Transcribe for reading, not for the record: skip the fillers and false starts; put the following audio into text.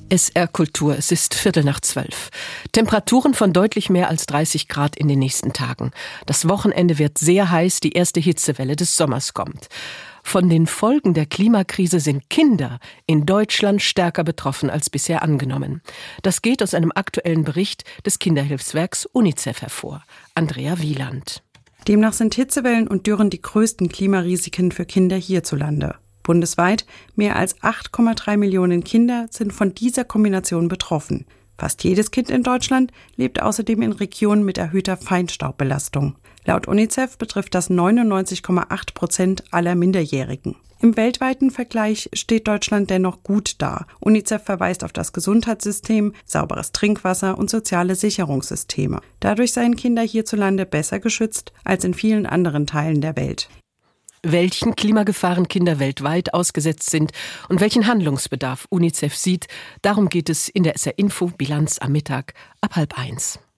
SR Kultur, es ist 11:45. Temperaturen von deutlich mehr als 30 Grad in den nächsten Tagen. Das Wochenende wird sehr heiß, die erste Hitzewelle des Sommers kommt. Von den Folgen der Klimakrise sind Kinder in Deutschland stärker betroffen als bisher angenommen. Das geht aus einem aktuellen Bericht des Kinderhilfswerks UNICEF hervor. Andrea Wieland. Demnach sind Hitzewellen und Dürren die größten Klimarisiken für Kinder hierzulande. Bundesweit mehr als 8,3 Millionen Kinder sind von dieser Kombination betroffen. Fast jedes Kind in Deutschland lebt außerdem in Regionen mit erhöhter Feinstaubbelastung. Laut UNICEF betrifft das 99,8% aller Minderjährigen. Im weltweiten Vergleich steht Deutschland dennoch gut da. UNICEF verweist auf das Gesundheitssystem, sauberes Trinkwasser und soziale Sicherungssysteme. Dadurch seien Kinder hierzulande besser geschützt als in vielen anderen Teilen der Welt. Welchen Klimagefahren Kinder weltweit ausgesetzt sind und welchen Handlungsbedarf UNICEF sieht, darum geht es in der SR Info Bilanz am Mittag ab 12:30.